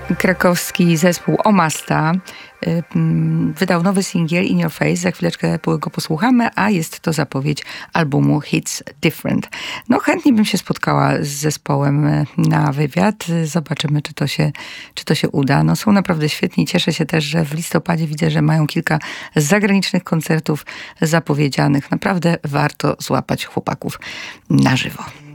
Krakowski zespół Omasta wydał nowy singiel In Your Face. Za chwileczkę go posłuchamy, a jest to zapowiedź albumu Hits Different. No chętnie bym się spotkała z zespołem na wywiad. Zobaczymy, czy to się uda. No są naprawdę świetni. Cieszę się też, że w listopadzie widzę, że mają kilka zagranicznych koncertów zapowiedzianych. Naprawdę warto złapać chłopaków na żywo.